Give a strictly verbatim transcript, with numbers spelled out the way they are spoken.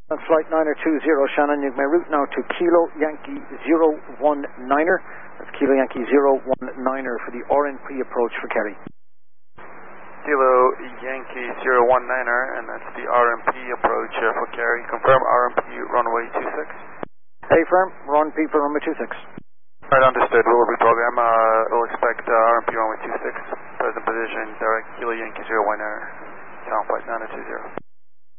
On flight niner two zero, Shannon, you may route now to Kilo Yankee zero one niner. That's Kilo Yankee zero one niner for the R N P approach for Kerry. Kilo Yankee zero one niner, and that's the R M P approach uh, for Kerry. Confirm R M P runway two six. A firm, R M P for runway two six. Right, understood. We'll reprogram uh,